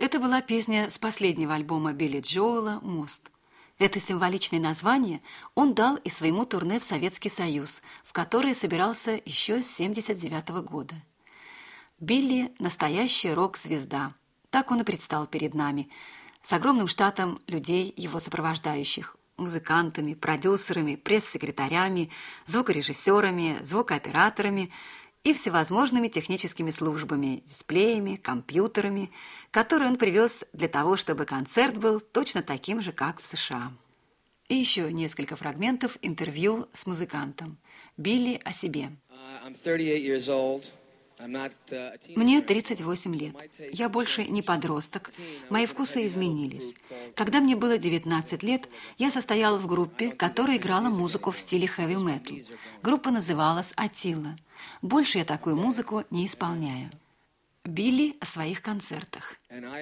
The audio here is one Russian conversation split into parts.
Это была песня с последнего альбома Билли Джоэла «Мост». Это символичное название он дал и своему турне в Советский Союз, в которое собирался еще с 1979 года. Билли – настоящая рок-звезда. Так он и предстал перед нами, с огромным штатом людей, его сопровождающих, музыкантами, продюсерами, пресс-секретарями, звукорежиссерами, звукооператорами и всевозможными техническими службами, дисплеями, компьютерами, которые он привез для того, чтобы концерт был точно таким же, как в США. И еще несколько фрагментов интервью с музыкантом. Билли о себе. Мне 38 лет. Я больше не подросток. Мои вкусы изменились. Когда мне было 19 лет, я состояла в группе, которая играла музыку в стиле хэви-метал. Группа называлась «Атила». Больше я такую музыку не исполняю. Билли о своих концертах.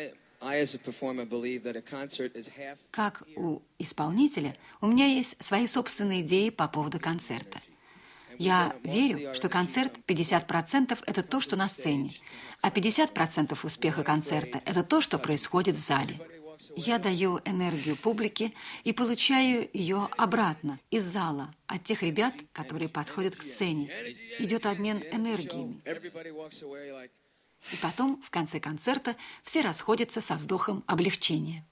Как у исполнителя, у меня есть свои собственные идеи по поводу концерта. Я верю, что концерт 50% – это то, что на сцене, а 50% успеха концерта – это то, что происходит в зале. Я даю энергию публике и получаю ее обратно, из зала, от тех ребят, которые подходят к сцене. Идет обмен энергиями. И потом, в конце концерта, все расходятся со вздохом облегчения.